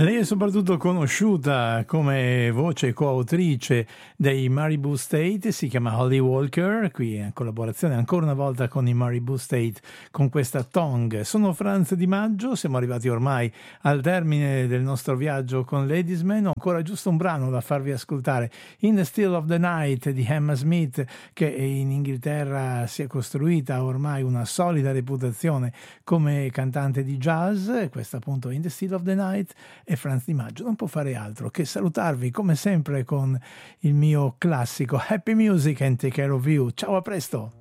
Lei è soprattutto conosciuta come voce coautrice dei Maribou State, si chiama Holly Walker, qui in collaborazione ancora una volta con i Maribou State con questa Tongue. Sono Franz Di Maggio, siamo arrivati ormai al termine del nostro viaggio con Ladiesman, ho ancora giusto un brano da farvi ascoltare, In the Still of the Night di Emma Smith, che in Inghilterra si è costruita ormai una solida reputazione come cantante di jazz, questa appunto In the Still of the Night. E Franz Di Maggio non può fare altro che salutarvi come sempre con il mio classico Happy Music and Take Care of You. Ciao, a presto!